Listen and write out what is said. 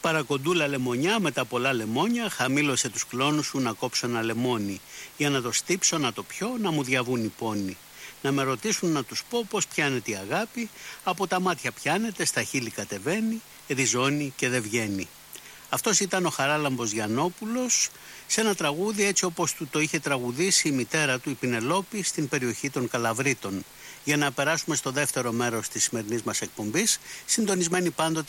Παρακοντούλα λεμονιά με τα πολλά λεμόνια, χαμήλωσε τους κλόνους σου να κόψω ένα λεμόνι. Για να το στύψω, να το πιω, να μου διαβούν οι πόνοι. Να με ρωτήσουν να τους πω πως πιάνεται η αγάπη, από τα μάτια πιάνεται, στα χείλη κατεβαίνει, ριζώνει και δεν βγαίνει. Αυτός ήταν ο Χαράλαμπος Γιαννόπουλος, σε ένα τραγούδι έτσι όπως του το είχε τραγουδήσει η μητέρα του η Πινελόπη στην περιοχή των Καλαβρίτων. Για να περάσουμε στο δεύτερο μέρος της σημερινής μας εκπομπής, συντονισμένοι πάντοτε